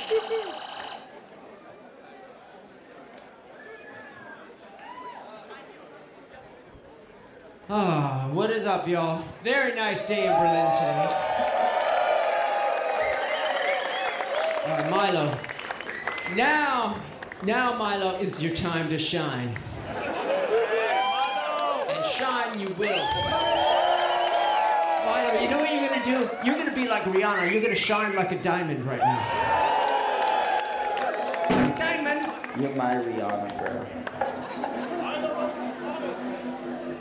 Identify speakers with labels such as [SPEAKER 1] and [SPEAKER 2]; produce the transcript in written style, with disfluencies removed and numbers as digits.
[SPEAKER 1] Ah, what is up, y'all? Very nice day in Berlin today. All right, Milo. Now, Milo, is your time to shine. And shine you will. Milo, you know what you're gonna do? You're gonna be like Rihanna. You're gonna shine like a diamond right now. Diamond.
[SPEAKER 2] You're my Rihanna, girl.